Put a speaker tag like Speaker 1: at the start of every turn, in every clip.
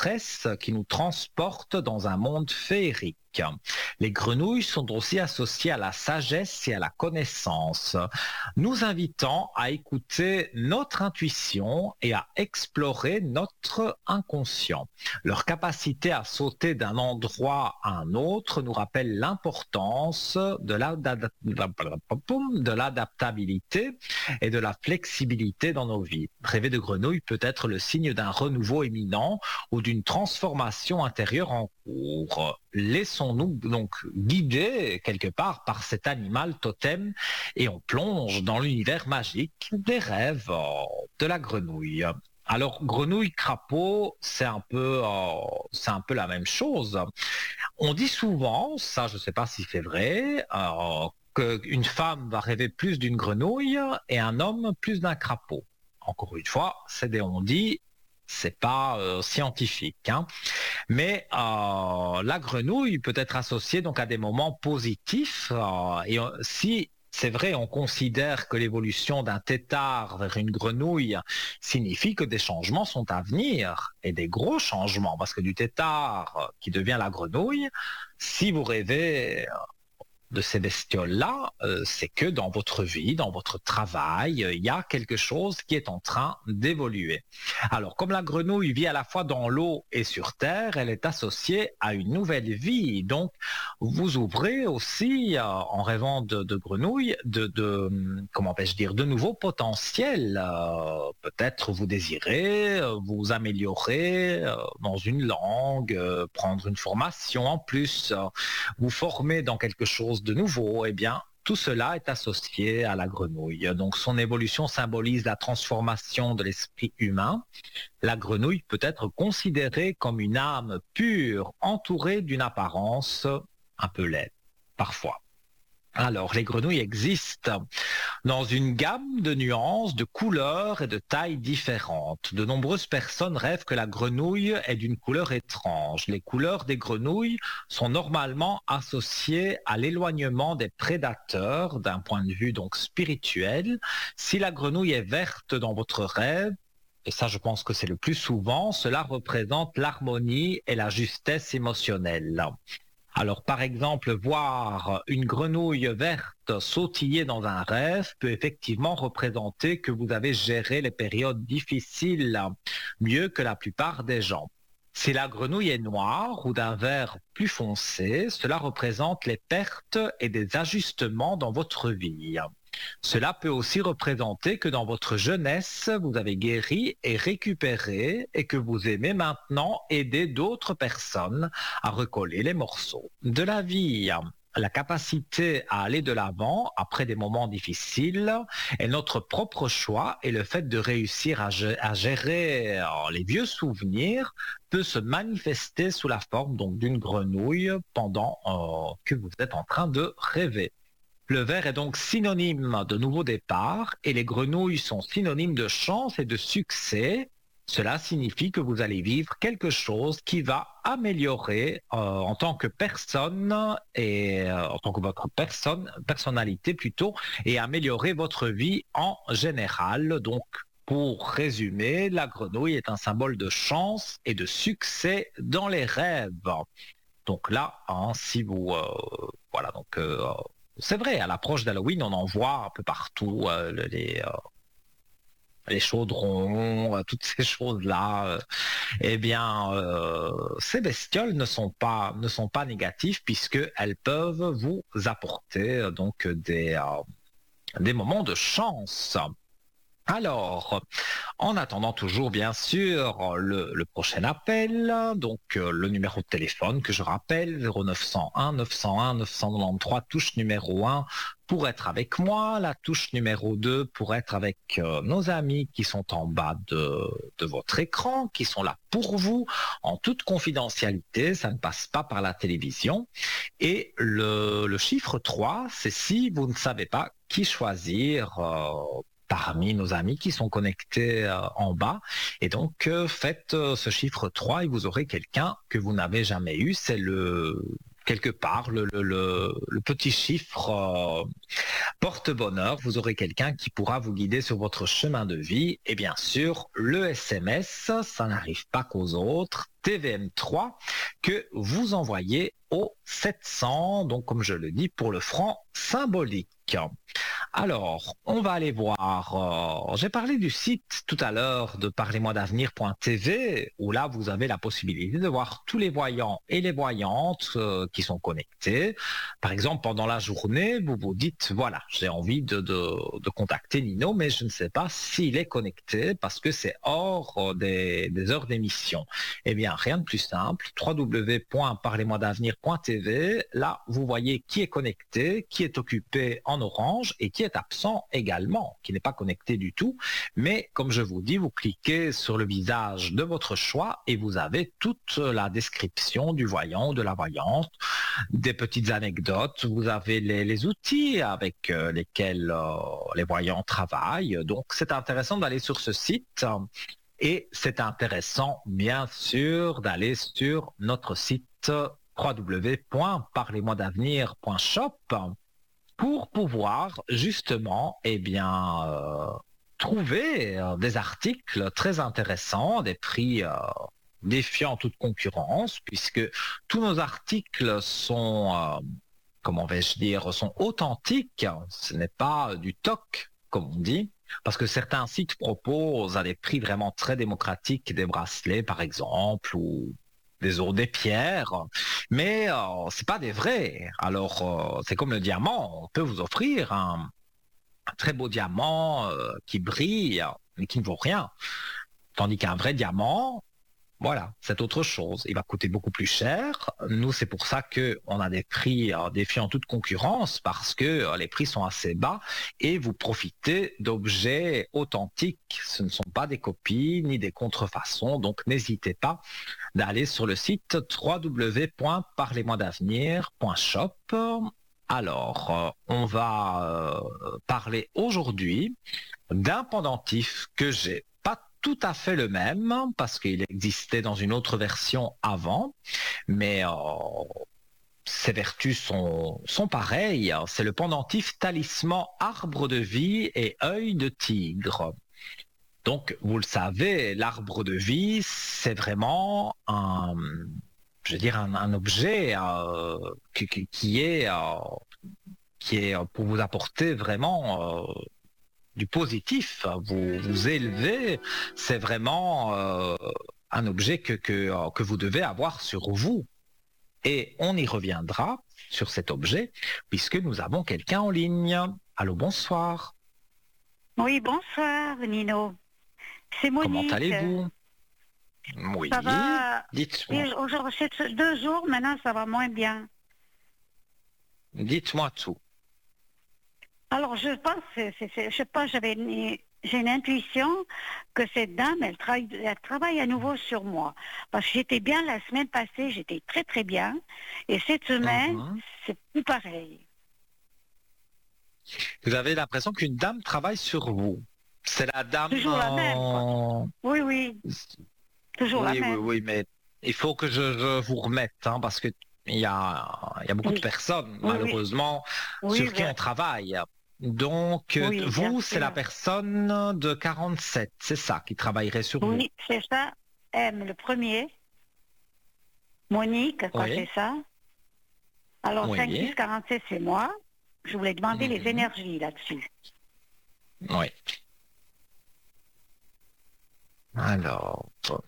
Speaker 1: presse qui nous transporte dans un monde féerique. Les grenouilles sont aussi associées à la sagesse et à la connaissance, nous invitant à écouter notre intuition et à explorer notre inconscient. Leur capacité à sauter d'un endroit à un autre nous rappelle l'importance de l'adaptabilité et de la flexibilité dans nos vies. Rêver de grenouilles peut être le signe d'un renouveau imminent ou d'une transformation intérieure en cours. Laissons-nous donc guider quelque part par cet animal totem et on plonge dans l'univers magique des rêves de la grenouille. Alors, grenouille, crapaud, c'est un peu la même chose. On dit souvent, ça je ne sais pas si c'est vrai, qu'une femme va rêver plus d'une grenouille et un homme plus d'un crapaud. Encore une fois, c'est des on-dit, c'est pas scientifique, hein. Mais la grenouille peut être associée donc à des moments positifs si c'est vrai, on considère que l'évolution d'un tétard vers une grenouille signifie que des changements sont à venir, et des gros changements, parce que du tétard qui devient la grenouille, si vous rêvez de ces bestioles-là, c'est que dans votre vie, dans votre travail, il y a quelque chose qui est en train d'évoluer. Alors, comme la grenouille vit à la fois dans l'eau et sur terre, elle est associée à une nouvelle vie. Donc, vous ouvrez aussi, en rêvant de grenouille, comment vais-je dire, de nouveaux potentiels. Peut-être vous désirez vous améliorer dans une langue, prendre une formation en plus, vous former dans quelque chose de nouveau, eh bien, tout cela est associé à la grenouille. Donc, son évolution symbolise la transformation de l'esprit humain. La grenouille peut être considérée comme une âme pure, entourée d'une apparence un peu laide, parfois. Alors, les grenouilles existent dans une gamme de nuances, de couleurs et de tailles différentes. De nombreuses personnes rêvent que la grenouille est d'une couleur étrange. Les couleurs des grenouilles sont normalement associées à l'éloignement des prédateurs d'un point de vue donc spirituel. Si la grenouille est verte dans votre rêve, et ça je pense que c'est le plus souvent, cela représente l'harmonie et la justesse émotionnelle. Alors, par exemple, voir une grenouille verte sautiller dans un rêve peut effectivement représenter que vous avez géré les périodes difficiles mieux que la plupart des gens. Si la grenouille est noire ou d'un vert plus foncé, cela représente les pertes et des ajustements dans votre vie. Cela peut aussi représenter que dans votre jeunesse, vous avez guéri et récupéré et que vous aimez maintenant aider d'autres personnes à recoller les morceaux de la vie. La capacité à aller de l'avant après des moments difficiles est notre propre choix et le fait de réussir à gérer les vieux souvenirs peut se manifester sous la forme donc d'une grenouille pendant que vous êtes en train de rêver. Le vert est donc synonyme de nouveau départ et les grenouilles sont synonymes de chance et de succès. Cela signifie que vous allez vivre quelque chose qui va améliorer en tant que personne et en tant que votre personnalité plutôt, et améliorer votre vie en général. Donc, pour résumer, la grenouille est un symbole de chance et de succès dans les rêves. Donc là, hein, si vous voilà donc. C'est vrai, à l'approche d'Halloween, on en voit un peu partout les chaudrons, toutes ces choses-là. Eh bien, ces bestioles ne sont pas négatives puisqu'elles peuvent vous apporter donc des moments de chance. Alors, en attendant toujours bien sûr le prochain appel, donc le numéro de téléphone que je rappelle, 0901 901 993, touche numéro 1 pour être avec moi, la touche numéro 2 pour être avec nos amis qui sont en bas de votre écran, qui sont là pour vous, en toute confidentialité, ça ne passe pas par la télévision. Et le chiffre 3, c'est si vous ne savez pas qui choisir parmi nos amis qui sont connectés en bas. Et donc, faites ce chiffre 3 et vous aurez quelqu'un que vous n'avez jamais eu. C'est quelque part, le petit chiffre porte bonheur. Vous aurez quelqu'un qui pourra vous guider sur votre chemin de vie. Et bien sûr, le SMS, ça n'arrive pas qu'aux autres. TVM3 que vous envoyez au 700, donc comme je le dis, pour le franc symbolique. Alors, on va aller voir. J'ai parlé du site tout à l'heure de parlez-moi-d'avenir.tv, où là, vous avez la possibilité de voir tous les voyants et les voyantes qui sont connectés. Par exemple, pendant la journée, vous vous dites, voilà, j'ai envie de contacter Nino, mais je ne sais pas s'il est connecté parce que c'est hors des heures d'émission. Eh bien, rien de plus simple. www.parlez-moi-d'avenir.tv. Là, vous voyez qui est connecté, qui est occupé en orange et qui est absent également, qui n'est pas connecté du tout. Mais comme je vous dis, vous cliquez sur le visage de votre choix et vous avez toute la description du voyant, de la voyante, des petites anecdotes. Vous avez les outils avec lesquels les voyants travaillent. Donc, c'est intéressant d'aller sur ce site. Et c'est intéressant, bien sûr, d'aller sur notre site www.parlez-moi-d'avenir.shop pour pouvoir justement trouver des articles très intéressants, des prix défiant toute concurrence, puisque tous nos articles sont, comment vais-je dire, sont authentiques. Ce n'est pas du toc, comme on dit. Parce que certains sites proposent à des prix vraiment très démocratiques des bracelets, par exemple, ou des pierres, mais c'est pas des vrais. Alors, c'est comme le diamant, on peut vous offrir un très beau diamant qui brille, mais qui ne vaut rien. Tandis qu'un vrai diamant, voilà, c'est autre chose. Il va coûter beaucoup plus cher. Nous, c'est pour ça qu'on a des prix défiant toute concurrence parce que les prix sont assez bas et vous profitez d'objets authentiques. Ce ne sont pas des copies ni des contrefaçons. Donc, n'hésitez pas d'aller sur le site www.parlez-moi-d'avenir.shop. Alors, on va parler aujourd'hui d'un pendentif que j'ai pas tout à fait le même parce qu'il existait dans une autre version avant, mais ses vertus sont pareilles. C'est le pendentif talisman arbre de vie et œil de tigre. Donc, vous le savez, l'arbre de vie, c'est vraiment un objet qui est pour vous apporter vraiment du positif. Vous élevez, c'est vraiment un objet que vous devez avoir sur vous. Et on y reviendra sur cet objet puisque nous avons quelqu'un en ligne. Allô, bonsoir.
Speaker 2: Oui, bonsoir Nino. C'est Monique.
Speaker 1: Comment allez-vous? Oui,
Speaker 2: Ça va.
Speaker 1: dites-moi.
Speaker 2: Aujourd'hui, c'est 2 jours, maintenant ça va moins bien.
Speaker 1: Dites-moi tout.
Speaker 2: Alors je pense, je sais pas, j'ai une intuition que cette dame, elle travaille à nouveau sur moi. Parce que j'étais bien la semaine passée, j'étais très très bien. Et cette semaine, c'est plus pareil.
Speaker 1: Vous avez l'impression qu'une dame travaille sur vous. C'est la dame...
Speaker 2: Toujours la même, quoi. Oui, oui. Toujours la même.
Speaker 1: Oui, mais il faut que je vous remette, parce que il y a beaucoup de personnes, malheureusement, sur qui on travaille. Donc, vous, c'est la personne de 47, c'est ça, qui travaillerait sur vous.
Speaker 2: Oui, c'est ça. M, le premier. Monique, quoi, c'est ça. Alors, 5647, c'est moi. Je voulais demander les énergies là-dessus.
Speaker 1: Oui. Alors...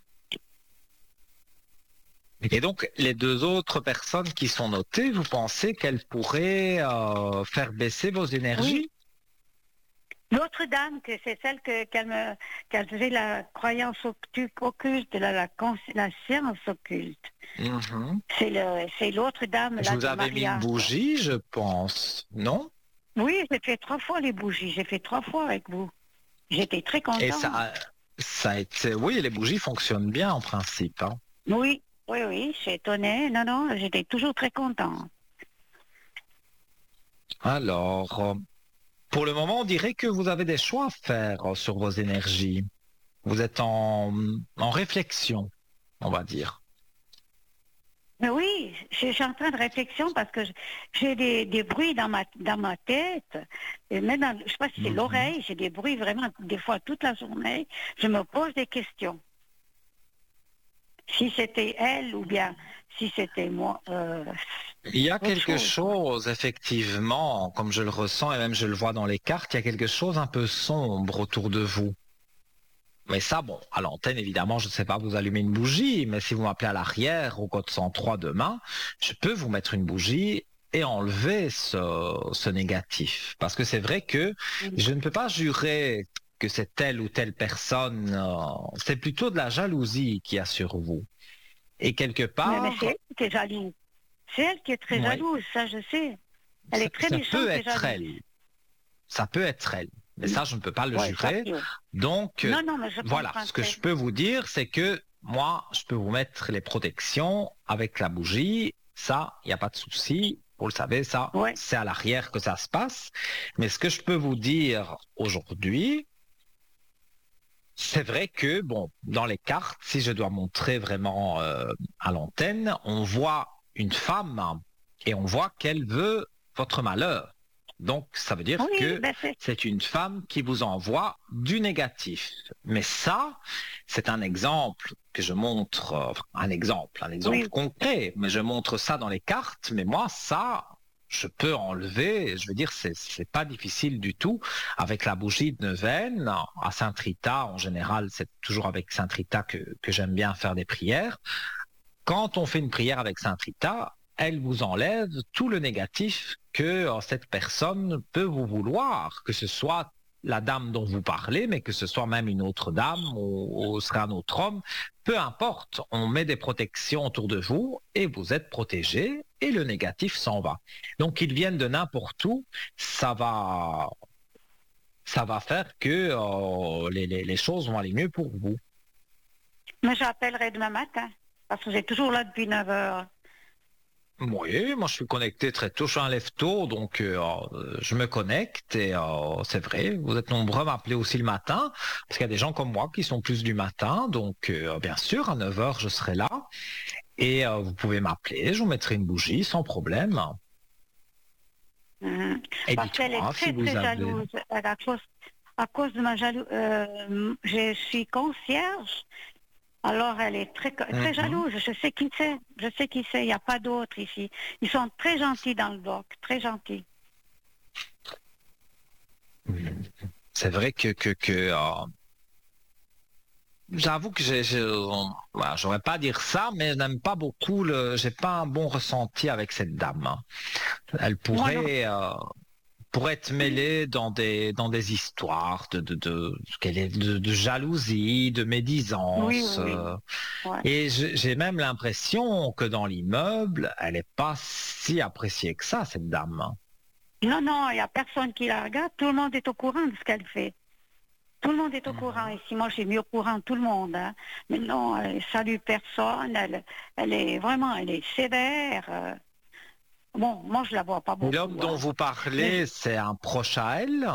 Speaker 1: Et donc, les deux autres personnes qui sont notées, vous pensez qu'elles pourraient faire baisser vos énergies?
Speaker 2: L'autre dame, que c'est celle qu'elle faisait la croyance occulte, la science occulte. C'est l'autre dame.
Speaker 1: Je vous avais mis une bougie, je pense, non?
Speaker 2: Oui, j'ai fait 3 fois les bougies. J'ai fait 3 fois avec vous. J'étais très contente.
Speaker 1: Et ça a été... Oui, les bougies fonctionnent bien en principe.
Speaker 2: Oui, je suis étonnée. Non, j'étais toujours très contente.
Speaker 1: Alors, pour le moment, on dirait que vous avez des choix à faire sur vos énergies. Vous êtes en réflexion, on va dire.
Speaker 2: Mais oui, je suis en train de réflexion parce que j'ai des bruits dans ma tête. Et même je ne sais pas si c'est
Speaker 1: Mhm.
Speaker 2: l'oreille, j'ai des bruits vraiment des fois toute la journée. Je me pose des questions. Si c'était elle ou bien si c'était moi,
Speaker 1: Il y a
Speaker 2: autre
Speaker 1: quelque
Speaker 2: chose, quoi.
Speaker 1: chose, effectivement, comme je le ressens et même je le vois dans les cartes, il y a quelque chose un peu sombre autour de vous. Mais ça, bon, à l'antenne, évidemment, je ne sais pas vous allumer une bougie, mais si vous m'appelez à l'arrière, au code 103 demain, je peux vous mettre une bougie et enlever ce négatif. Parce que c'est vrai que
Speaker 2: Mm.
Speaker 1: je ne peux pas jurer que c'est telle ou telle personne, c'est plutôt de la jalousie qu'il y a sur vous. Et quelque
Speaker 2: Mais c'est
Speaker 1: part,
Speaker 2: elle qui est jalouse. C'est elle qui est très
Speaker 1: oui,
Speaker 2: jalouse, ça je sais. Elle est très
Speaker 1: ça peut
Speaker 2: méchante et
Speaker 1: être
Speaker 2: jalouse.
Speaker 1: elle. Ça peut être elle. Mais ça, je ne peux pas le
Speaker 2: Oui, ça
Speaker 1: jurer.
Speaker 2: peut.
Speaker 1: Donc,
Speaker 2: Non, non, mais je
Speaker 1: voilà,
Speaker 2: comprends
Speaker 1: ce que
Speaker 2: très
Speaker 1: je
Speaker 2: bien.
Speaker 1: peux vous dire, c'est que moi, je peux vous mettre les protections avec la bougie. Ça, il n'y a pas de souci. Vous le savez, ça,
Speaker 2: Oui.
Speaker 1: c'est à l'arrière que ça se passe. Mais ce que je peux vous dire aujourd'hui, c'est vrai que, bon, dans les cartes, si je dois montrer vraiment à l'antenne, on voit une femme et on voit qu'elle veut votre malheur. Donc, ça veut dire
Speaker 2: Oui,
Speaker 1: que
Speaker 2: ben c'est.
Speaker 1: c'est une femme qui vous envoie du négatif. Mais ça, c'est un exemple que je montre, un exemple
Speaker 2: Oui.
Speaker 1: concret, mais je montre ça dans les cartes, mais moi, ça, je peux enlever, je veux dire, c'est pas difficile du tout avec la bougie de neuvaine, à Saint-Rita, en général, c'est toujours avec Saint-Rita que j'aime bien faire des prières. Quand on fait une prière avec Saint-Rita, elle vous enlève tout le négatif que cette personne peut vous vouloir, que ce soit la dame dont vous parlez, mais que ce soit même une autre dame ou serait un autre homme, peu importe, on met des protections autour de vous et vous êtes protégé et le négatif s'en va. Donc qu'ils viennent de n'importe où, ça va, ça va faire que les choses vont aller mieux pour vous.
Speaker 2: Mais j'appellerai demain matin. Parce que j'ai toujours là depuis 9 heures.
Speaker 1: Oui, moi je suis connecté très tôt, je suis un lève tôt, donc je me connecte et c'est vrai, vous êtes nombreux à m'appeler aussi le matin, parce qu'il y a des gens comme moi qui sont plus du matin, donc bien sûr, à 9 heures je serai là et vous pouvez m'appeler, je vous mettrai une bougie sans problème.
Speaker 2: Mhm.
Speaker 1: Et
Speaker 2: Parce qu'elle est
Speaker 1: dites-moi si
Speaker 2: très,
Speaker 1: vous
Speaker 2: très
Speaker 1: avez...
Speaker 2: jalouse. À cause de ma jalousie. Je suis concierge. Alors, elle est très, très
Speaker 1: Mhm.
Speaker 2: jalouse. Je sais qui c'est. Je sais qui c'est. Il n'y a pas d'autres ici. Ils sont très gentils dans le bloc. Très gentils.
Speaker 1: C'est vrai que j'avoue que voilà, j'aurais pas à dire ça, mais je n'aime pas beaucoup j'ai pas un bon ressenti avec cette dame, hein. Elle
Speaker 2: Moi non.
Speaker 1: pourrait être mêlée dans des histoires de jalousie, de
Speaker 2: Oui,
Speaker 1: médisance.
Speaker 2: oui, oui. Ouais.
Speaker 1: Et j'ai même l'impression que dans l'immeuble, elle n'est pas si appréciée que ça, cette dame, hein.
Speaker 2: Non, non, il n'y a personne qui la regarde. Tout le monde est au courant de ce qu'elle fait. Tout le monde est au courant
Speaker 1: Mhm.
Speaker 2: ici. Moi, j'ai mis au courant tout le monde, hein. Mais non, elle salue personne. Elle est vraiment, elle est sévère. Bon, moi, je la vois pas
Speaker 1: Et l'homme
Speaker 2: beaucoup,
Speaker 1: dont
Speaker 2: hein.
Speaker 1: vous
Speaker 2: Mais
Speaker 1: parlez, c'est un proche à elle?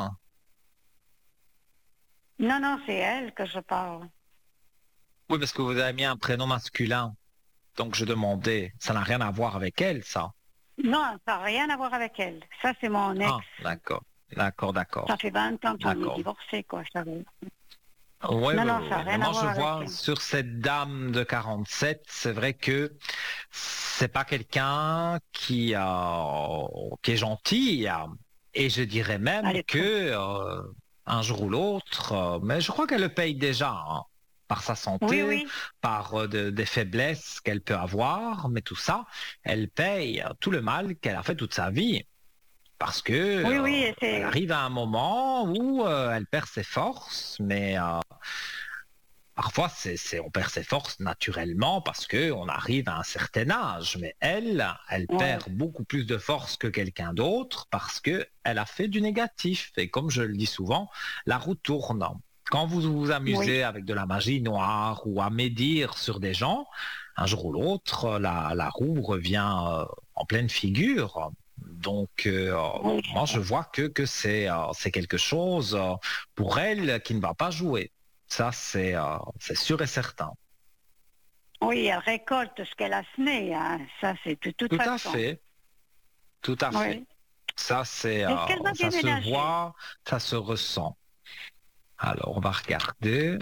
Speaker 2: non, non, c'est elle que je parle.
Speaker 1: Oui, parce que vous avez mis un prénom masculin. Donc je demandais, ça n'a rien à voir avec elle, ça.
Speaker 2: Non, ça n'a rien à voir avec elle. Ça, c'est mon ex.
Speaker 1: Ah, d'accord, d'accord,
Speaker 2: Ça
Speaker 1: d'accord,
Speaker 2: fait 20 ans qu'on est
Speaker 1: d'accord.
Speaker 2: divorcés, quoi.
Speaker 1: Oui,
Speaker 2: Non,
Speaker 1: oui,
Speaker 2: non,
Speaker 1: oui,
Speaker 2: ça n'a
Speaker 1: oui. Mais
Speaker 2: rien à
Speaker 1: moi, je
Speaker 2: voir avec
Speaker 1: vois
Speaker 2: elle.
Speaker 1: sur cette dame de 47, c'est vrai que c'est pas quelqu'un qui est gentil. Et je dirais
Speaker 2: Elle
Speaker 1: même
Speaker 2: est
Speaker 1: que
Speaker 2: très...
Speaker 1: un jour ou l'autre, mais je crois qu'elle le paye déjà, hein, par sa
Speaker 2: Oui,
Speaker 1: santé,
Speaker 2: oui.
Speaker 1: par des faiblesses qu'elle peut avoir, mais tout ça, elle paye tout le mal qu'elle a fait toute sa vie. Parce que
Speaker 2: Oui, oui, et
Speaker 1: elle
Speaker 2: c'est...
Speaker 1: arrive à un moment où elle perd ses forces, mais parfois on perd ses forces naturellement parce que on arrive à un certain âge. Mais elle
Speaker 2: Ouais,
Speaker 1: perd beaucoup plus de force que quelqu'un d'autre parce que elle a fait du négatif. Et comme je le dis souvent, la roue tourne. Quand vous vous
Speaker 2: oui.
Speaker 1: amusez avec de la magie noire ou à médire sur des gens, un jour ou l'autre, la roue revient en pleine figure. Donc,
Speaker 2: Oui,
Speaker 1: moi, je vois que c'est quelque chose pour elle qui ne va pas jouer. Ça, c'est sûr et certain.
Speaker 2: Oui, elle récolte ce qu'elle a semé, hein. Ça, c'est de toute
Speaker 1: Tout à
Speaker 2: façon.
Speaker 1: fait, tout à fait.
Speaker 2: Oui.
Speaker 1: Ça,
Speaker 2: Est-ce qu'elle va
Speaker 1: ça se
Speaker 2: déménager?
Speaker 1: voit, ça se ressent. Alors, on va regarder.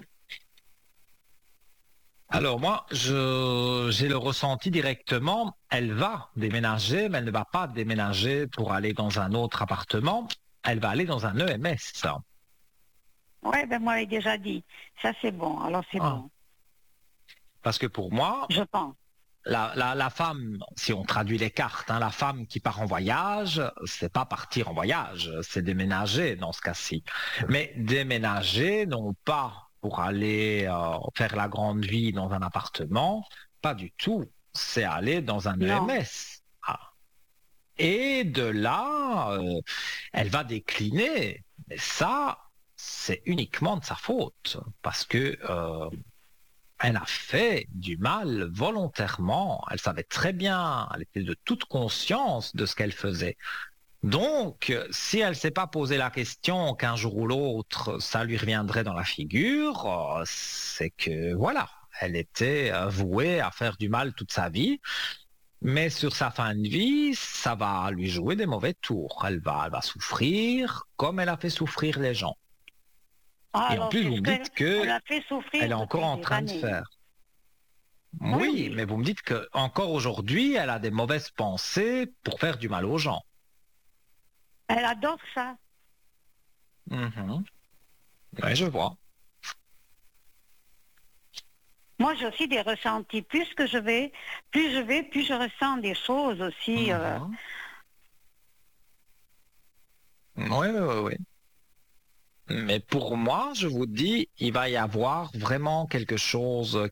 Speaker 1: Alors moi, j'ai le ressenti directement, elle va déménager, mais elle ne va pas déménager pour aller dans un autre appartement, elle va aller dans un EMS.
Speaker 2: Oui, ben moi, elle déjà dit. Ça, c'est bon. Alors, c'est
Speaker 1: Ah.
Speaker 2: bon.
Speaker 1: Parce que pour moi,
Speaker 2: Je pense.
Speaker 1: la femme, si on traduit les cartes, hein, la femme qui part en voyage, c'est pas partir en voyage, c'est déménager dans ce cas-ci. Mais déménager, non pas pour aller faire la grande vie dans un appartement, pas du tout. C'est aller dans un
Speaker 2: Non.
Speaker 1: EMS. Ah. Et de là, elle va décliner. Mais ça, c'est uniquement de sa faute. Parce que elle a fait du mal volontairement. Elle savait très bien, elle était de toute conscience de ce qu'elle faisait. Donc, si elle ne s'est pas posé la question qu'un jour ou l'autre, ça lui reviendrait dans la figure, c'est que voilà, elle était vouée à faire du mal toute sa vie. Mais sur sa fin de vie, ça va lui jouer des mauvais tours. Elle va souffrir comme elle a fait souffrir les gens.
Speaker 2: Ah,
Speaker 1: Et en
Speaker 2: alors,
Speaker 1: plus,
Speaker 2: c'est
Speaker 1: vous
Speaker 2: ce
Speaker 1: me dites
Speaker 2: qu'on
Speaker 1: que
Speaker 2: l'a fait
Speaker 1: elle est
Speaker 2: souffrir
Speaker 1: encore
Speaker 2: depuis
Speaker 1: en
Speaker 2: des
Speaker 1: train de
Speaker 2: années.
Speaker 1: faire.
Speaker 2: Oui,
Speaker 1: Oui, mais
Speaker 2: oui.
Speaker 1: vous me dites que encore aujourd'hui, elle a des mauvaises pensées pour faire du mal aux gens.
Speaker 2: Elle adore ça.
Speaker 1: Mhm. Oui, je vois.
Speaker 2: Moi, j'ai aussi des ressentis. Plus je vais, plus je ressens des choses aussi.
Speaker 1: Mhm. Oui, oui, oui, oui. Mais pour moi, je vous dis, il va y avoir vraiment quelque chose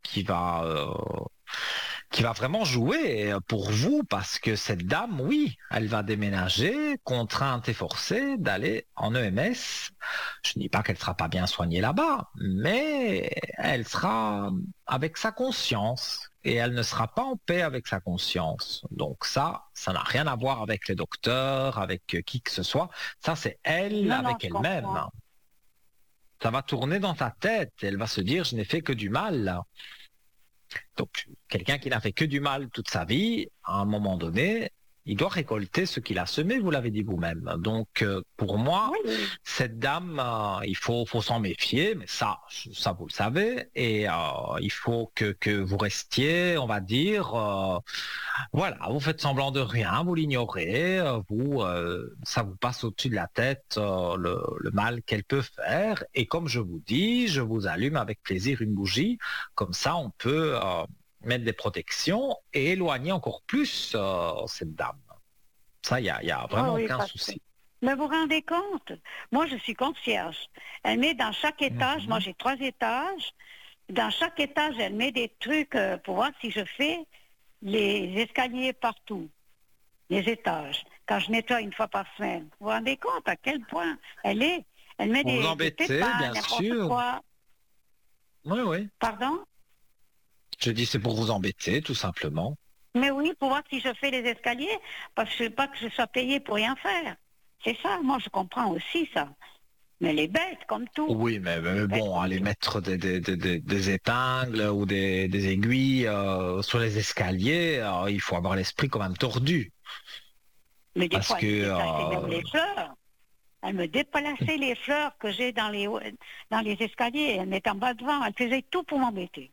Speaker 1: qui va vraiment jouer pour vous parce que cette dame, oui, elle va déménager, contrainte et forcée d'aller en EMS. Je ne dis pas qu'elle sera pas bien soignée là-bas, mais elle sera avec sa conscience et elle ne sera pas en paix avec sa conscience. Donc ça n'a rien à voir avec les docteurs, avec qui que ce soit. Ça, c'est elle
Speaker 2: Non, non,
Speaker 1: avec
Speaker 2: je
Speaker 1: elle-même.
Speaker 2: comprends.
Speaker 1: Ça va tourner dans ta tête. Elle va se dire, je n'ai fait que du mal. Donc, quelqu'un qui n'a fait que du mal toute sa vie, à un moment donné, il doit récolter ce qu'il a semé, vous l'avez dit vous-même. Donc, pour moi,
Speaker 2: Oui, oui.
Speaker 1: cette dame, faut s'en méfier, mais ça, vous le savez, et il faut que vous restiez, on va dire, voilà, vous faites semblant de rien, vous l'ignorez, ça vous passe au-dessus de la tête le mal qu'elle peut faire, et comme je vous dis, je vous allume avec plaisir une bougie, comme ça on peut mettre des protections et éloigner encore plus cette dame. Ça, il y a
Speaker 2: Oui,
Speaker 1: vraiment
Speaker 2: oui,
Speaker 1: aucun
Speaker 2: parce que...
Speaker 1: souci.
Speaker 2: Mais vous vous rendez compte? Moi, je suis concierge. Elle met dans chaque étage, moi
Speaker 1: Mhm.
Speaker 2: j'ai 3 étages, dans chaque étage, elle met des trucs pour voir si je fais les escaliers partout, les étages, quand je nettoie une fois par semaine. Vous vous rendez compte à quel point elle met
Speaker 1: Vous vous
Speaker 2: des
Speaker 1: embêtez,
Speaker 2: pépins,
Speaker 1: bien
Speaker 2: n'importe
Speaker 1: sûr.
Speaker 2: quoi.
Speaker 1: Oui, oui.
Speaker 2: Pardon?
Speaker 1: Je dis c'est pour vous embêter, tout simplement.
Speaker 2: Mais oui, pour voir si je fais les escaliers, parce que je veux pas que je sois payée pour rien faire. C'est ça, moi je comprends aussi ça. Mais les bêtes, comme tout.
Speaker 1: Oui, mais
Speaker 2: Bêtes
Speaker 1: bon,
Speaker 2: comme
Speaker 1: aller
Speaker 2: tout.
Speaker 1: mettre des épingles ou des aiguilles sur les escaliers, il faut avoir l'esprit quand même tordu.
Speaker 2: Mais des
Speaker 1: Parce
Speaker 2: fois, elle me
Speaker 1: que,
Speaker 2: déplaçait même les fleurs. Elle me déplaçait les fleurs que j'ai dans les escaliers. Elle met en bas devant. Elle faisait tout pour m'embêter.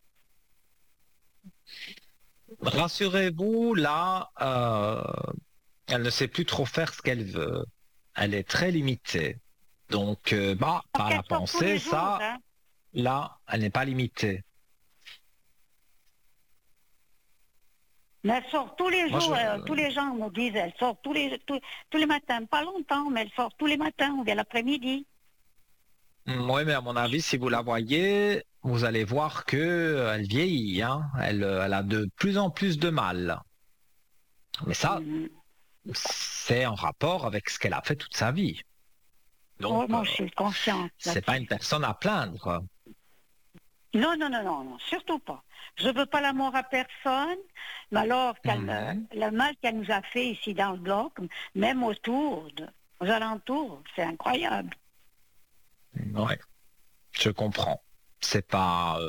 Speaker 1: rassurez-vous, là, elle ne sait plus trop faire ce qu'elle veut. Elle est très limitée. Donc,
Speaker 2: Parce
Speaker 1: par
Speaker 2: qu'elle
Speaker 1: la
Speaker 2: sort tous
Speaker 1: pensée,
Speaker 2: les jours.
Speaker 1: ça,
Speaker 2: Hein.
Speaker 1: là, elle n'est pas limitée.
Speaker 2: Mais elle sort tous les
Speaker 1: Moi,
Speaker 2: jours. Tous les gens nous disent, elle sort tous les matins. Pas longtemps, mais elle sort tous les matins ou bien l'après-midi.
Speaker 1: oui, mais à mon avis, si vous la voyez, vous allez voir que elle vieillit, hein. Elle a de plus en plus de mal. Mais ça,
Speaker 2: Mhm.
Speaker 1: c'est en rapport avec ce qu'elle a fait toute sa vie. Donc,
Speaker 2: Oh, moi, je suis consciente
Speaker 1: c'est pas une
Speaker 2: là-dessus.
Speaker 1: personne à plaindre.
Speaker 2: Non, non, non, non, non, surtout pas. Je veux pas l'amour à personne, mais alors
Speaker 1: Mhm.
Speaker 2: le mal qu'elle nous a fait ici dans le bloc, même aux alentours, c'est incroyable.
Speaker 1: Ouais, je comprends. C'est pas,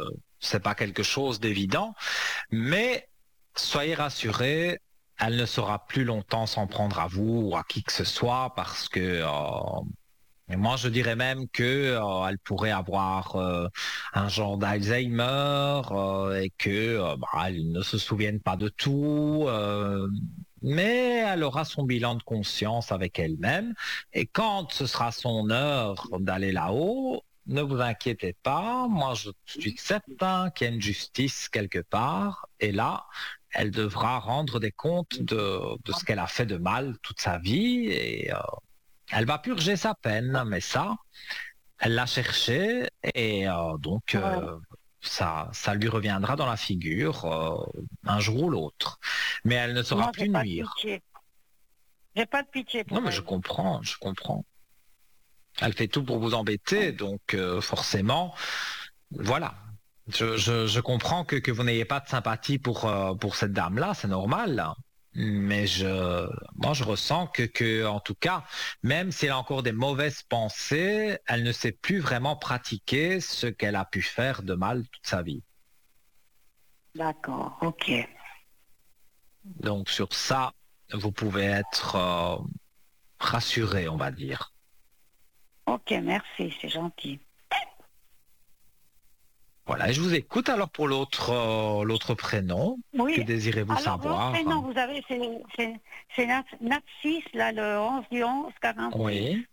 Speaker 1: c'est pas quelque chose d'évident, mais soyez rassurés, elle ne saura plus longtemps s'en prendre à vous ou à qui que ce soit parce que et moi je dirais même que elle pourrait avoir un genre d'Alzheimer et que elle ne se souvienne pas de tout. Mais elle aura son bilan de conscience avec elle-même et quand ce sera son heure d'aller là-haut, ne vous inquiétez pas, moi je suis certain qu'il y a une justice quelque part et là, elle devra rendre des comptes de ce qu'elle a fait de mal toute sa vie et elle va purger sa peine, mais ça, elle l'a cherché et donc
Speaker 2: Ouais.
Speaker 1: ça lui reviendra dans la figure un jour ou l'autre. Mais elle ne saura
Speaker 2: Moi, j'ai
Speaker 1: plus
Speaker 2: pas de
Speaker 1: nuire.
Speaker 2: pitié. J'ai pas de pitié
Speaker 1: Non,
Speaker 2: pour
Speaker 1: mais je
Speaker 2: elle.
Speaker 1: comprends, je comprends. Elle fait tout pour vous embêter, donc forcément, voilà. Je comprends que vous n'ayez pas de sympathie pour cette dame-là, c'est normal. Mais moi, je ressens en tout cas, même si elle a encore des mauvaises pensées, elle ne sait plus vraiment pratiquer ce qu'elle a pu faire de mal toute sa vie.
Speaker 2: D'accord, ok.
Speaker 1: Donc sur ça, vous pouvez être rassuré, on va dire.
Speaker 2: Ok, merci, c'est gentil.
Speaker 1: Voilà, et je vous écoute alors pour l'autre prénom. Que
Speaker 2: Oui.
Speaker 1: désirez-vous
Speaker 2: Alors, l'autre
Speaker 1: savoir?
Speaker 2: prénom, vous avez, c'est Natsis, là, le 11 du 11 46.
Speaker 1: Oui,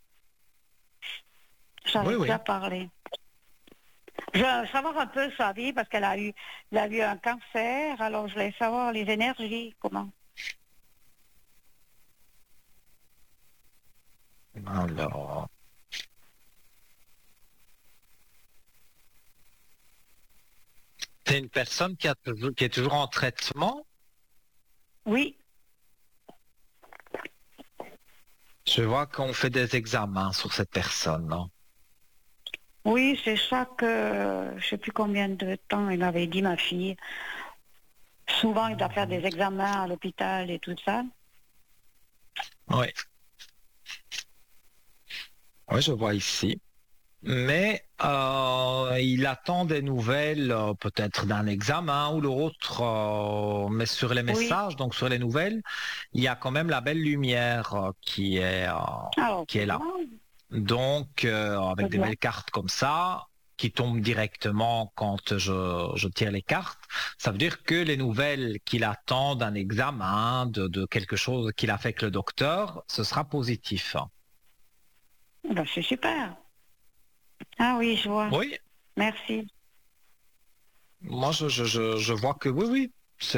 Speaker 2: J'en
Speaker 1: oui,
Speaker 2: ai déjà
Speaker 1: oui.
Speaker 2: parlé. Je veux savoir un peu sa vie parce elle a eu un cancer, alors je voulais savoir les énergies, comment.
Speaker 1: Alors, c'est une personne qui est toujours en traitement.
Speaker 2: Oui,
Speaker 1: Je vois qu'on fait des examens sur cette personne, hein.
Speaker 2: oui, c'est chaque, je sais plus combien de temps, il m'avait dit ma fille. Souvent, il doit faire des examens à l'hôpital et tout ça.
Speaker 1: Oui, oui, je vois ici. Mais il attend des nouvelles, peut-être d'un examen ou l'autre, mais sur les
Speaker 2: Oui.
Speaker 1: messages, donc sur les nouvelles, il y a quand même la belle lumière
Speaker 2: Alors,
Speaker 1: qui est
Speaker 2: c'est
Speaker 1: là.
Speaker 2: bien,
Speaker 1: Donc, avec
Speaker 2: c'est
Speaker 1: des
Speaker 2: bien.
Speaker 1: belles cartes comme ça, qui tombent directement quand je tire les cartes, ça veut dire que les nouvelles qu'il attend d'un examen, de quelque chose qu'il a fait avec le docteur, ce sera positif.
Speaker 2: Ben, c'est super. Ah oui, je vois.
Speaker 1: Oui,
Speaker 2: Merci.
Speaker 1: moi je vois que oui, oui,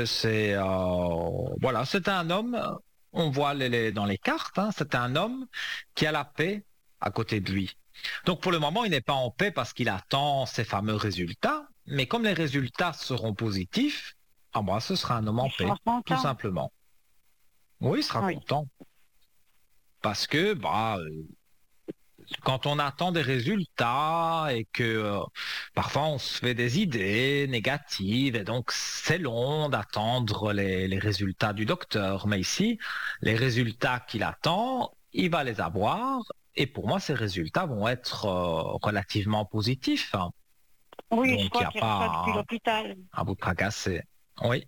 Speaker 1: voilà, c'est un homme, on voit dans les cartes, hein, c'est un homme qui a la paix à côté de lui. Donc pour le moment, il n'est pas en paix parce qu'il attend ces fameux résultats, mais comme les résultats seront positifs, à moi, ce sera un homme en
Speaker 2: Ils
Speaker 1: paix,
Speaker 2: sont
Speaker 1: tout
Speaker 2: contents.
Speaker 1: simplement. Oui, il sera
Speaker 2: Oui.
Speaker 1: content parce que quand on attend des résultats et que parfois on se fait des idées négatives et donc c'est long d'attendre les résultats du docteur. Mais ici, les résultats qu'il attend, il va les avoir et pour moi, ces résultats vont être relativement positifs, hein.
Speaker 2: Oui, je
Speaker 1: Donc il n'y
Speaker 2: crois
Speaker 1: a
Speaker 2: qu'il reçoit depuis
Speaker 1: pas
Speaker 2: l'hôpital.
Speaker 1: à vous tracasser. Oui.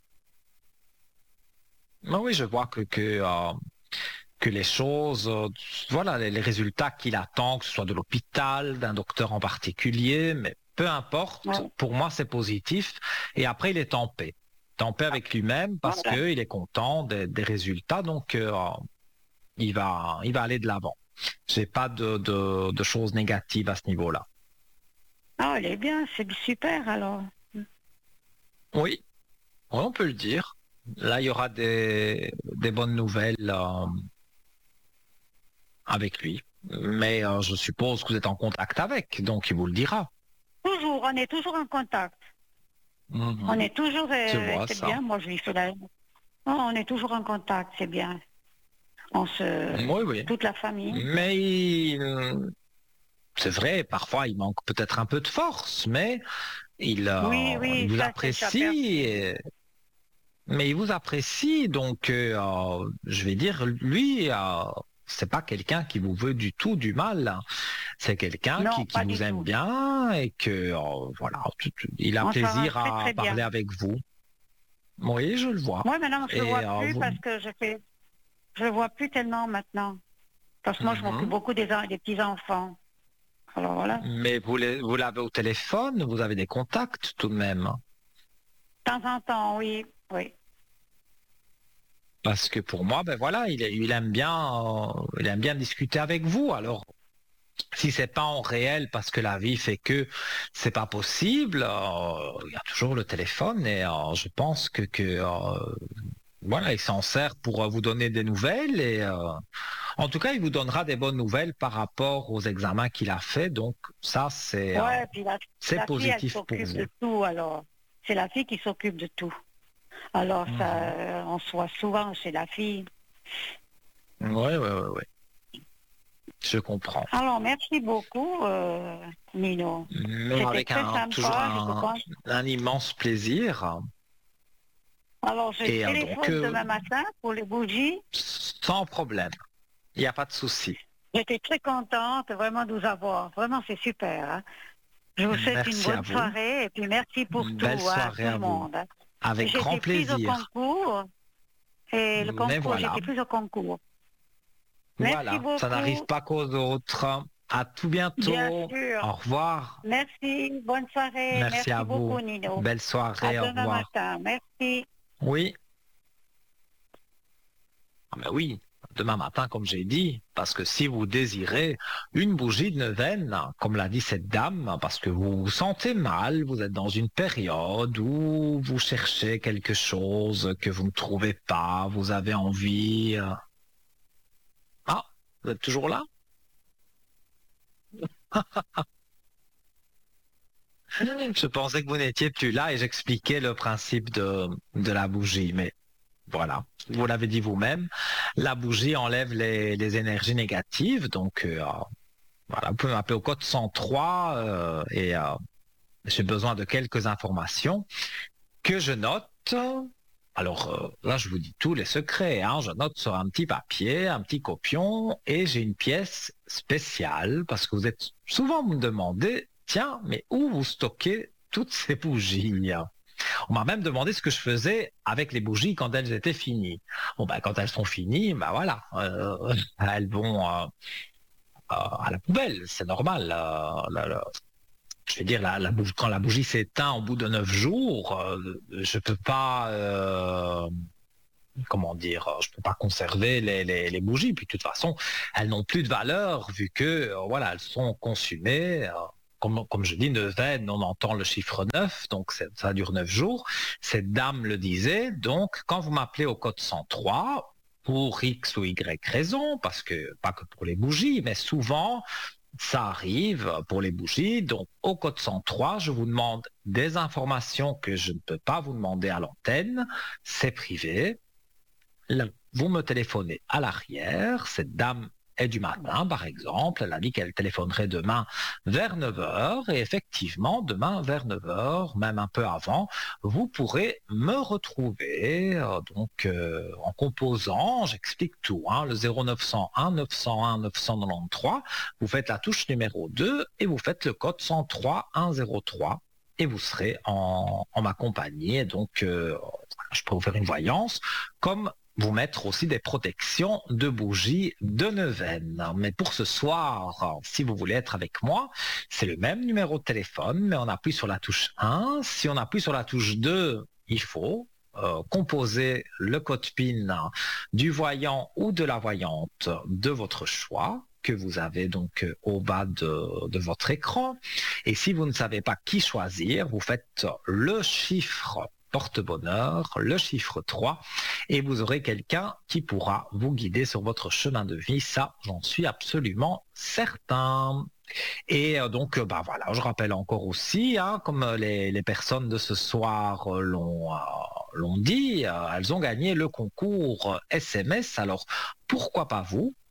Speaker 1: Mais oui, je vois que les choses, voilà, les résultats qu'il attend, que ce soit de l'hôpital, d'un docteur en particulier, mais peu importe,
Speaker 2: Ouais.
Speaker 1: pour moi c'est positif. Et après, il est en paix avec lui-même parce
Speaker 2: Voilà.
Speaker 1: qu'il est content des résultats, donc il va aller de l'avant. J'ai pas de choses négatives à ce niveau-là.
Speaker 2: Ah, elle est bien, c'est super alors.
Speaker 1: Oui, oui, on peut le dire. Là, il y aura des bonnes nouvelles avec lui. Mais je suppose que vous êtes en contact avec, donc il vous le dira.
Speaker 2: Toujours, on est toujours en contact. On
Speaker 1: Mhm.
Speaker 2: est toujours,
Speaker 1: Je
Speaker 2: et
Speaker 1: vois
Speaker 2: c'est
Speaker 1: ça.
Speaker 2: bien, moi je lui fais la... Oh, on est toujours en contact, c'est bien. On se...
Speaker 1: Oui, oui.
Speaker 2: Toute la famille.
Speaker 1: Mais c'est vrai, parfois il manque peut-être un peu de force, mais
Speaker 2: Oui,
Speaker 1: il
Speaker 2: oui,
Speaker 1: vous
Speaker 2: ça c'est
Speaker 1: apprécie,
Speaker 2: aperçu.
Speaker 1: mais il vous apprécie, donc je vais dire, lui, c'est pas quelqu'un qui vous veut du tout du mal. C'est quelqu'un
Speaker 2: Non,
Speaker 1: qui
Speaker 2: pas
Speaker 1: vous
Speaker 2: du
Speaker 1: aime
Speaker 2: tout.
Speaker 1: bien et que voilà, il a
Speaker 2: On s'arrange
Speaker 1: plaisir
Speaker 2: très
Speaker 1: à
Speaker 2: très
Speaker 1: parler
Speaker 2: bien.
Speaker 1: avec vous. Oui, je le vois.
Speaker 2: Moi maintenant je le
Speaker 1: Et
Speaker 2: vois plus
Speaker 1: vous.
Speaker 2: parce que je le vois plus tellement maintenant. Parce que moi je m'occupe
Speaker 1: Mhm.
Speaker 2: beaucoup des petits enfants. Alors voilà.
Speaker 1: Mais vous l'avez au téléphone, vous avez des contacts tout de même.
Speaker 2: De temps en temps, oui, oui.
Speaker 1: Parce que pour moi, ben voilà, il aime bien discuter avec vous. Alors, si c'est pas en réel parce que la vie fait que c'est pas possible, il y a toujours le téléphone et je pense voilà, il s'en sert pour vous donner des nouvelles et en tout cas, il vous donnera des bonnes nouvelles par rapport aux examens qu'il a fait. Donc ça,
Speaker 2: Ouais, puis
Speaker 1: c'est
Speaker 2: la fille, elle
Speaker 1: positif pour
Speaker 2: s'occupe
Speaker 1: vous.
Speaker 2: de tout, alors. C'est la fille qui s'occupe de tout. Alors ça,
Speaker 1: Mhm.
Speaker 2: on se voit souvent chez la fille.
Speaker 1: Ouais, ouais, ouais, ouais. Je comprends.
Speaker 2: Alors merci beaucoup, Nino.
Speaker 1: Mais
Speaker 2: C'était
Speaker 1: avec
Speaker 2: très
Speaker 1: toujours
Speaker 2: sympa, je te pense.
Speaker 1: un immense plaisir.
Speaker 2: Alors je
Speaker 1: Et donc,
Speaker 2: téléphone demain matin pour les bougies.
Speaker 1: sans problème. Il n'y a pas de souci.
Speaker 2: J'étais très contente vraiment de vous avoir. Vraiment, c'est super, hein. Je vous souhaite une
Speaker 1: Merci à
Speaker 2: bonne
Speaker 1: vous.
Speaker 2: soirée et puis merci pour
Speaker 1: Une belle
Speaker 2: tout, hein,
Speaker 1: soirée
Speaker 2: tout
Speaker 1: à
Speaker 2: le
Speaker 1: vous.
Speaker 2: monde, hein.
Speaker 1: Avec grand
Speaker 2: J'étais prise au
Speaker 1: plaisir.
Speaker 2: concours et le
Speaker 1: Mais
Speaker 2: concours,
Speaker 1: voilà,
Speaker 2: j'étais prise au concours. Merci
Speaker 1: voilà. Ça n'arrive
Speaker 2: beaucoup,
Speaker 1: pas qu'aux autres. À tout
Speaker 2: bien
Speaker 1: bientôt.
Speaker 2: sûr.
Speaker 1: Au revoir.
Speaker 2: Merci, bonne soirée.
Speaker 1: Merci à
Speaker 2: Merci
Speaker 1: vous.
Speaker 2: beaucoup, Nino.
Speaker 1: Belle
Speaker 2: À
Speaker 1: soirée. Au
Speaker 2: demain
Speaker 1: revoir.
Speaker 2: matin. Merci.
Speaker 1: Oui. Ah ben oui, demain matin, comme j'ai dit, parce que si vous désirez une bougie de neuvaine, comme l'a dit cette dame, parce que vous vous sentez mal, vous êtes dans une période où vous cherchez quelque chose que vous ne trouvez pas, vous avez envie. Ah, vous êtes toujours là? Je pensais que vous n'étiez plus là et j'expliquais le principe de la bougie, mais voilà, vous l'avez dit vous-même, la bougie enlève les énergies négatives, donc voilà, vous pouvez m'appeler au code 103 et j'ai besoin de quelques informations que je note. Alors là, je vous dis tous les secrets, hein. Je note sur un petit papier, un petit copion, et j'ai une pièce spéciale parce que vous êtes souvent vous me demandez, tiens, mais où vous stockez toutes ces bougies? On m'a même demandé ce que je faisais avec les bougies quand elles étaient finies. Bon, ben, quand elles sont finies, ben voilà, elles vont à la poubelle, c'est normal. Je veux dire, quand la bougie s'éteint au bout de 9 jours, je peux pas, comment dire, je peux pas conserver les bougies. Puis de toute façon, elles n'ont plus de valeur vu que, voilà, elles sont consumées. Comme je dis, neuvaine, on entend le chiffre 9, donc ça dure 9 jours. Cette dame le disait, donc quand vous m'appelez au code 103, pour X ou Y raison, parce que pas que pour les bougies, mais souvent, ça arrive pour les bougies. Donc, au code 103, je vous demande des informations que je ne peux pas vous demander à l'antenne. C'est privé. Là, vous me téléphonez à l'arrière. Cette dame est du matin, par exemple. Elle a dit qu'elle téléphonerait demain vers 9 heures. Et effectivement, demain vers 9 heures, même un peu avant, vous pourrez me retrouver en composant, j'explique tout, hein, le 0901 901 993. Vous faites la touche numéro 2 et vous faites le code 103 103 et vous serez en ma compagnie. Donc, je peux vous faire une voyance, comme vous mettre aussi des protections de bougies de neuvaine. Mais pour ce soir, si vous voulez être avec moi, c'est le même numéro de téléphone, mais on appuie sur la touche 1. Si on appuie sur la touche 2, il faut composer le code PIN du voyant ou de la voyante de votre choix que vous avez donc au bas de votre écran. Et si vous ne savez pas qui choisir, vous faites le chiffre porte-bonheur, le chiffre 3, et vous aurez quelqu'un qui pourra vous guider sur votre chemin de vie. Ça, j'en suis absolument certain. Et donc, bah voilà, je rappelle encore aussi, hein, comme les personnes de ce soir l'ont dit, elles ont gagné le concours SMS. Alors, pourquoi pas vous?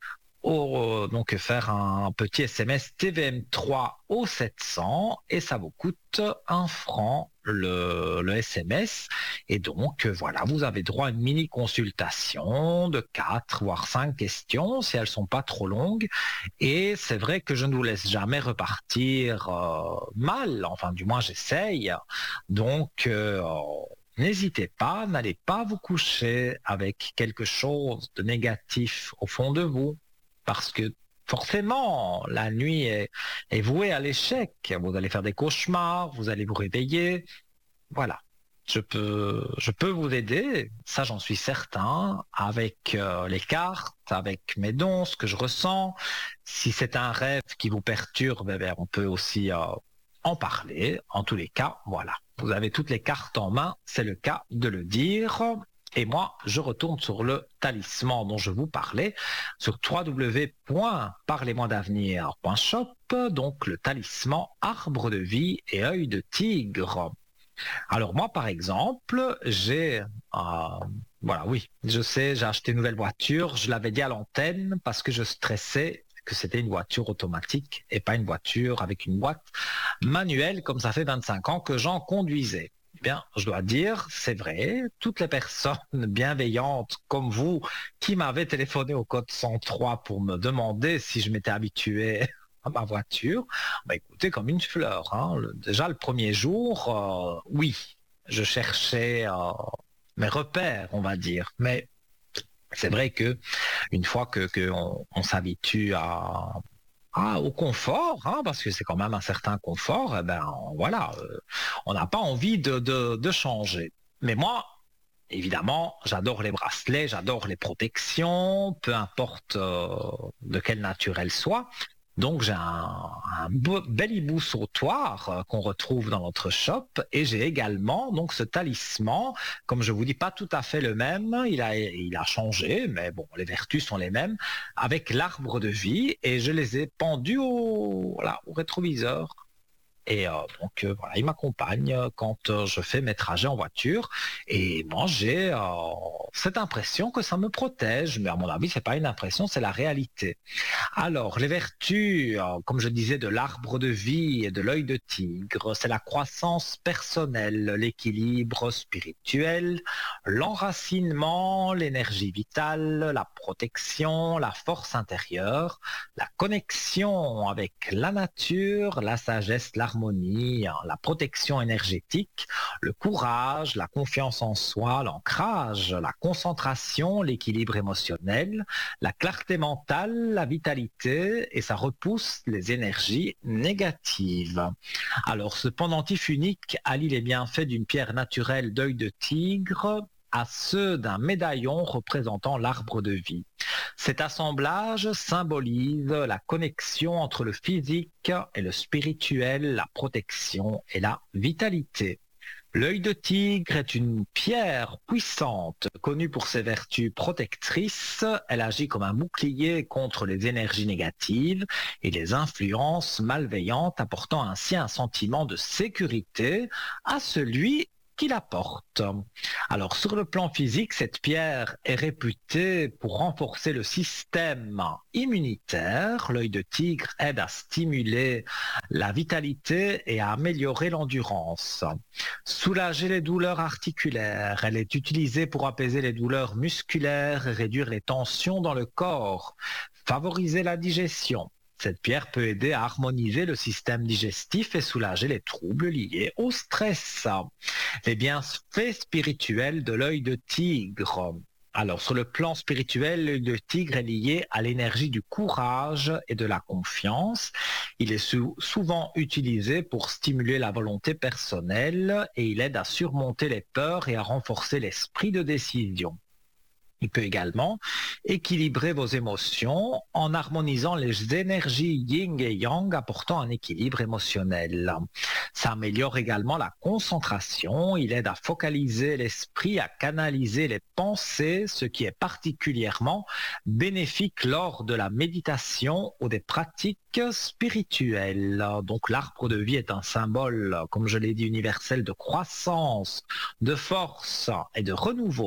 Speaker 1: donc faire un petit SMS TVM3 au 700 et ça vous coûte 1 franc le SMS. Et donc, voilà, vous avez droit à une mini consultation de 4 voire 5 questions si elles sont pas trop longues. Et c'est vrai que je ne vous laisse jamais repartir mal, enfin du moins j'essaye. Donc, n'hésitez pas, n'allez pas vous coucher avec quelque chose de négatif au fond de vous, parce que forcément, la nuit est vouée à l'échec. Vous allez faire des cauchemars, vous allez vous réveiller. Voilà. Je peux vous aider, ça j'en suis certain, avec les cartes, avec mes dons, ce que je ressens. Si c'est un rêve qui vous perturbe, eh bien, on peut aussi en parler. En tous les cas, voilà. Vous avez toutes les cartes en main, c'est le cas de le dire. Et moi, je retourne sur le talisman dont je vous parlais, sur www.parlez-moi-d'avenir.shop, donc le talisman arbre de vie et œil de tigre. Alors moi, par exemple, voilà, oui, je sais, j'ai acheté une nouvelle voiture, je l'avais dit à l'antenne parce que je stressais que c'était une voiture automatique et pas une voiture avec une boîte manuelle, comme ça fait 25 ans que j'en conduisais. Eh bien, je dois dire, c'est vrai, toutes les personnes bienveillantes comme vous qui m'avaient téléphoné au code 103 pour me demander si je m'étais habitué à ma voiture, bah écoutez, comme une fleur. Hein. Déjà le premier jour, oui, je cherchais mes repères, on va dire, mais c'est vrai que une fois que on s'habitue au confort, hein, parce que c'est quand même un certain confort, eh ben voilà, on n'a pas envie de changer. Mais moi, évidemment, j'adore les bracelets, j'adore les protections, peu importe de quelle nature elles soient. Donc j'ai un bel hibou sautoir qu'on retrouve dans notre shop et j'ai également donc ce talisman, comme je vous dis pas tout à fait le même, il a changé, mais bon les vertus sont les mêmes, avec l'arbre de vie et je les ai pendus au rétroviseur. Et voilà, il m'accompagne quand je fais mes trajets en voiture. Et moi, j'ai cette impression que ça me protège. Mais à mon avis, c'est pas une impression, c'est la réalité. Alors, les vertus, comme je disais, de l'arbre de vie et de l'œil de tigre, c'est la croissance personnelle, l'équilibre spirituel, l'enracinement, l'énergie vitale, la protection, la force intérieure, la connexion avec la nature, la sagesse, l'harmonie, la protection énergétique, le courage, la confiance en soi, l'ancrage, la concentration, l'équilibre émotionnel, la clarté mentale, la vitalité et ça repousse les énergies négatives. Alors ce pendentif unique allie les bienfaits d'une pierre naturelle d'œil de tigre à ceux d'un médaillon représentant l'arbre de vie. Cet assemblage symbolise la connexion entre le physique et le spirituel, la protection et la vitalité. L'œil de tigre est une pierre puissante, connue pour ses vertus protectrices. Elle agit comme un bouclier contre les énergies négatives et les influences malveillantes, apportant ainsi un sentiment de sécurité à celui qui la porte. Alors sur le plan physique, cette pierre est réputée pour renforcer le système immunitaire. L'œil de tigre aide à stimuler la vitalité et à améliorer l'endurance. Soulager les douleurs articulaires. Elle est utilisée pour apaiser les douleurs musculaires et réduire les tensions dans le corps. Favoriser la digestion. Cette pierre peut aider à harmoniser le système digestif et soulager les troubles liés au stress. Les bienfaits spirituels de l'œil de tigre. Alors, sur le plan spirituel, l'œil de tigre est lié à l'énergie du courage et de la confiance. Il est souvent utilisé pour stimuler la volonté personnelle et il aide à surmonter les peurs et à renforcer l'esprit de décision. Il peut également équilibrer vos émotions en harmonisant les énergies yin et yang, apportant un équilibre émotionnel. Ça améliore également la concentration, il aide à focaliser l'esprit, à canaliser les pensées, ce qui est particulièrement bénéfique lors de la méditation ou des pratiques spirituelles. Donc l'arbre de vie est un symbole, comme je l'ai dit, universel de croissance, de force et de renouveau.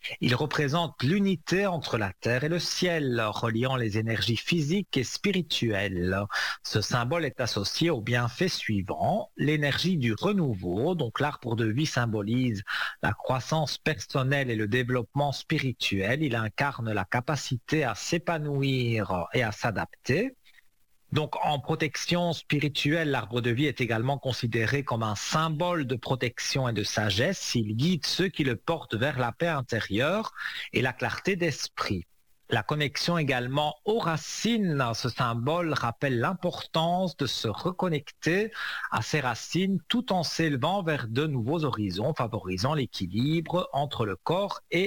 Speaker 1: Il représente l'unité entre la terre et le ciel, reliant les énergies physiques et spirituelles. Ce symbole est associé aux bienfaits suivants. L'énergie du renouveau, donc l'arbre de vie symbolise la croissance personnelle et le développement spirituel. Il incarne la capacité à s'épanouir et à s'adapter. Donc, en protection spirituelle, l'arbre de vie est également considéré comme un symbole de protection et de sagesse. Il guide ceux qui le portent vers la paix intérieure et la clarté d'esprit. La connexion également aux racines, ce symbole rappelle l'importance de se reconnecter à ses racines tout en s'élevant vers de nouveaux horizons, favorisant l'équilibre entre le corps et